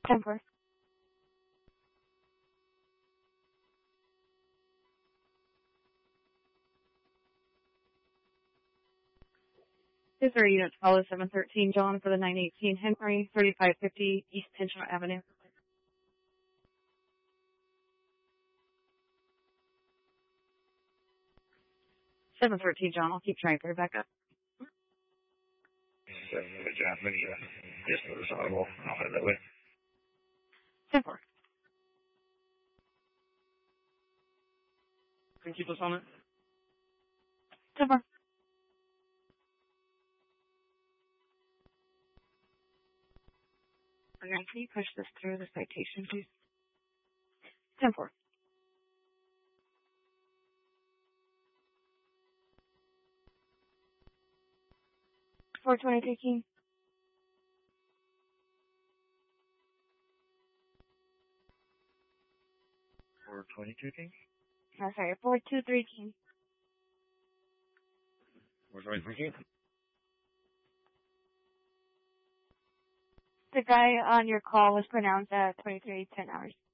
10-4. Is there unit to follow 713 John for the 918 Henry, 3550 East Pinchot Avenue? 713 John, I'll keep trying for back up. 7 John, just notice audible. I'll head that way. 10-4. Can you keep us on it? 10-4. Okay, can you push this through the citation, please? 10-4. $420 taking. $420 taking? Oh, sorry, 423 king. $420 taking? The guy on your call was pronounced at 23:10 hours.